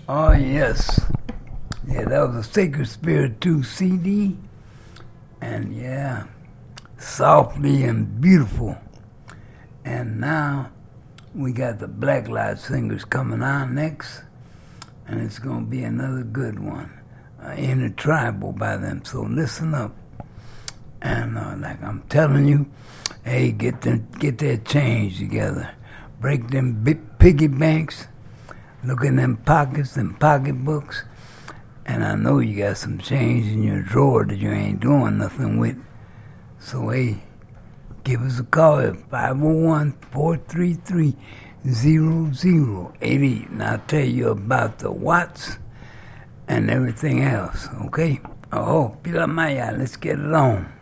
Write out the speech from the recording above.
Oh, yes. Yeah, that was a Sacred Spirit 2 CD. And yeah, softly and beautiful. And now we got the Blacklight Singers coming on next. And it's going to be another good one. Inner Tribal by them. So listen up. And like I'm telling you, hey, get that change together. Break them big piggy banks. Look in them pockets, them pocketbooks. And I know you got some change in your drawer that you ain't doing nothing with. So, hey, give us a call at 501-433-0088. And I'll tell you about the watts and everything else, okay? Oh, Pila Maya, let's get it on.